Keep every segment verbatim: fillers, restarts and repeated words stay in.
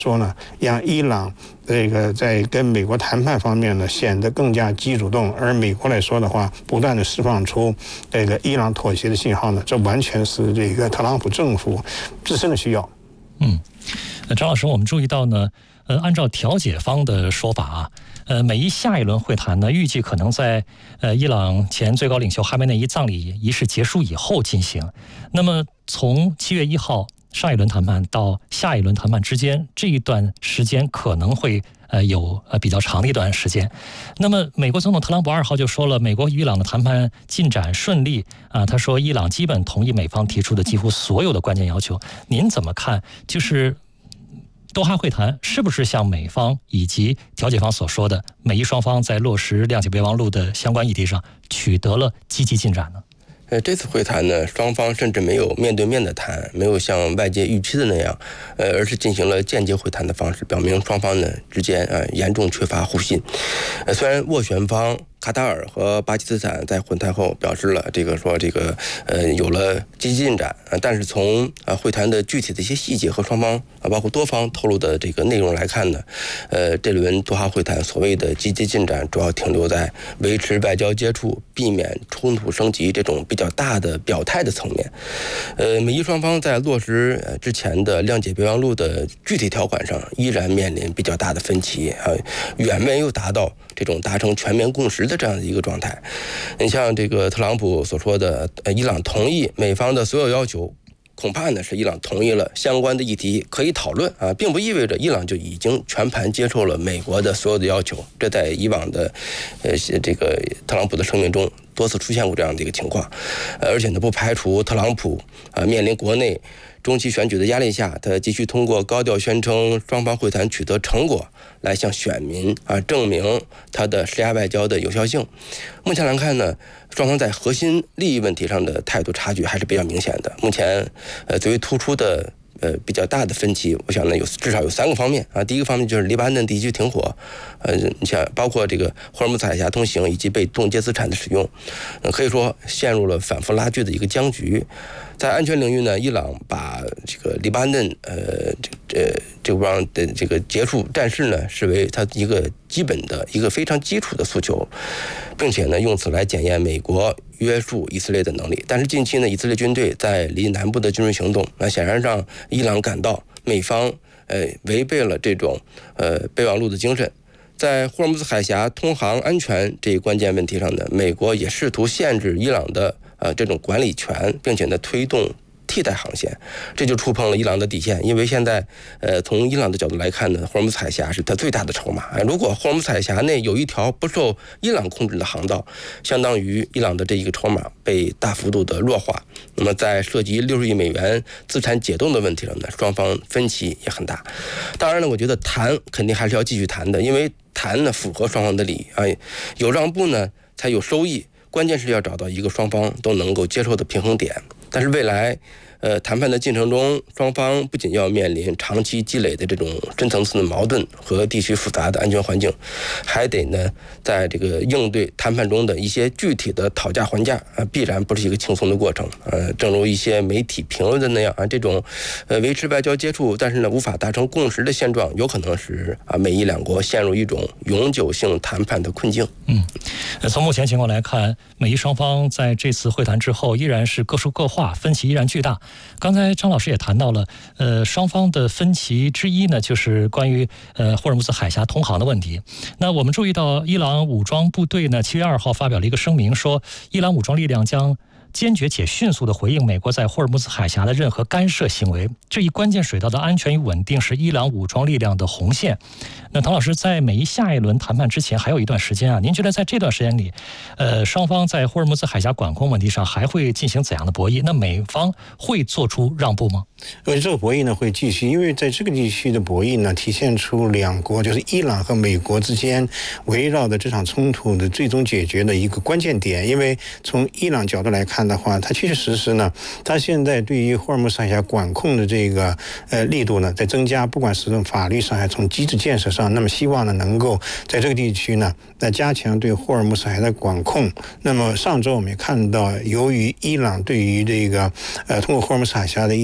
说呢，让伊朗这个在跟美国谈判方面呢显得更加积极主动，而美国来说的话，不断的释放出这个伊朗妥协的信号呢，这完全是这个特朗普政府自身的需要。 嗯，张老师，我们注意到呢，呃，按照调解方的说法啊，呃，美伊下一轮会谈呢，预计可能在呃伊朗前最高领袖哈梅内伊葬礼仪式结束以后进行。那么从七月一号上一轮谈判到下一轮谈判之间，这一段时间可能会呃有呃比较长的一段时间。那么美国总统特朗普二号就说了，美国与伊朗的谈判进展顺利啊，他说伊朗基本同意美方提出的几乎所有的关键要求。您怎么看？就是多哈会谈是不是像美方以及调解方所说的，美伊双方在落实谅解备忘录的相关议题上取得了积极进展呢？ 呃，这次会谈呢，双方甚至没有面对面的谈，没有像外界预期的那样，呃，而是进行了间接会谈的方式，表明双方呢之间啊、呃、严重缺乏互信。呃，虽然斡旋方卡塔尔和巴基斯坦在会谈后表示了这个说这个呃有了积极进展，呃、但是从啊会谈的具体的一些细节和双方啊包括多方透露的这个内容来看呢，呃这轮多哈会谈所谓的积极进展主要停留在维持外交接触、避免冲突升级这种比较大的表态的层面。呃，美伊双方在落实呃之前的谅解备忘录的具体条款上依然面临比较大的分歧啊，远没有达到这种达成全面共识的这样的一个状态。你像这个特朗普所说的，呃，伊朗同意美方的所有要求，恐怕呢是伊朗同意了相关的议题可以讨论啊，并不意味着伊朗就已经全盘接受了美国的所有的要求。这在以往的呃这个特朗普的声明中多次出现过这样的一个情况，呃、而且呢不排除特朗普啊面临国内中期选举的压力下，他继续通过高调宣称双方会谈取得成果来向选民啊证明他的施压外交的有效性。目前来看呢，双方在核心利益问题上的态度差距还是比较明显的。目前呃最为突出的呃比较大的分歧，我想呢有至少有三个方面啊。第一个方面就是黎巴嫩地区停火，呃你像包括这个霍尔木兹海峡通行以及被冻结资产的使用，呃可以说陷入了反复拉锯的一个僵局。在安全领域呢，伊朗把这个黎巴嫩呃这这这帮的这个结束战事呢视为它一个基本的一个非常基础的诉求，并且呢用此来检验美国约束以色列的能力。但是近期呢，以色列军队在离南部的军事行动，那显然让伊朗感到美方呃违背了这种呃备忘录的精神。在霍尔木兹海峡通航安全这一关键问题上呢，美国也试图限制伊朗的呃这种管理权，并且呢推动替代航线，这就触碰了伊朗的底线。因为现在呃从伊朗的角度来看呢，霍尔木兹海峡是它最大的筹码。如果霍尔木兹海峡内有一条不受伊朗控制的航道，相当于伊朗的这一个筹码被大幅度的弱化。那么在涉及六十亿美元资产解冻的问题上呢，双方分歧也很大。当然呢，我觉得谈肯定还是要继续谈的，因为谈呢符合双方的利益啊，有让步呢才有收益。关键是要找到一个双方都能够接受的平衡点。但是未来呃，谈判的进程中，双方不仅要面临长期积累的这种深层次的矛盾和地区复杂的安全环境，还得呢，在这个应对谈判中的一些具体的讨价还价啊，必然不是一个轻松的过程。呃，正如一些媒体评论的那样啊，这种呃维持外交接触，但是呢无法达成共识的现状，有可能使啊美伊两国陷入一种永久性谈判的困境。 嗯，从目前情况来看，美伊双方在这次会谈之后，依然是各说各话，分歧依然巨大。刚才张老师也谈到了，呃，双方的分歧之一呢，就是关于呃霍尔木兹海峡通航的问题。那我们注意到，伊朗武装部队呢，七月二号发表了一个声明，说伊朗武装力量将坚决且迅速地回应美国在霍尔木兹海峡的任何干涉行为。这一关键水道的安全与稳定是伊朗武装力量的红线。那唐老师，在美伊下一轮谈判之前还有一段时间啊，您觉得在这段时间里，呃，双方在霍尔木兹海峡管控问题上还会进行怎样的博弈？那美方会做出让步吗？ 因为这个博弈呢会继续，因为在这个地区的博弈呢，体现出两国就是伊朗和美国之间围绕的这场冲突的最终解决的一个关键点。因为从伊朗角度来看的话，它确确实实呢，它现在对于霍尔木兹海峡管控的这个呃力度呢在增加，不管是从法律上还是从机制建设上，那么希望呢能够在这个地区呢来加强对霍尔木兹海峡的管控。那么上周我们也看到，由于伊朗对于这个呃通过霍尔木兹海峡的一艘这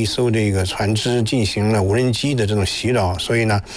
这个船只进行了无人机的这种袭扰，所以呢，